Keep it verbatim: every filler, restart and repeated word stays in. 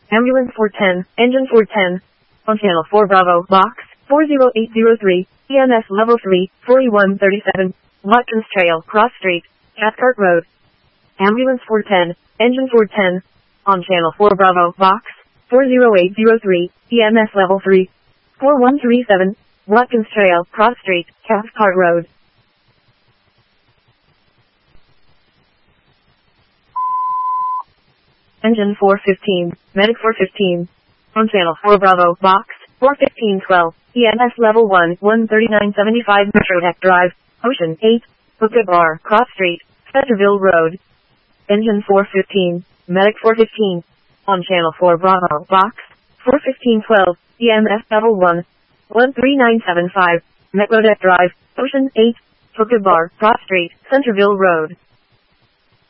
Ambulance four ten, Engine four ten. On Channel four Bravo, Box four zero eight zero three, E M S Level three, forty-one thirty-seven, Watkins Trail, Cross Street, Cathcart Road. Ambulance four ten, Engine four ten. On Channel four Bravo, Box four zero eight zero three, E M S Level three, forty-one thirty-seven, Watkins Trail, Cross Street, Cathcart Road. Engine four fifteen, Medic four fifteen. On Channel four Bravo, Box four fifteen twelve, E M S Level one, one thirty-nine seventy-five Metro Tech Drive, Ocean eight, Hookah Bar, Cross Street, Centerville Road. Engine four fifteen, Medic four fifteen. On Channel four Bravo, Box four fifteen twelve, E M S Level one, one thirty-nine seventy-five, Metro Tech Drive, Ocean eight, Hookah Bar, Cross Street, Centerville Road.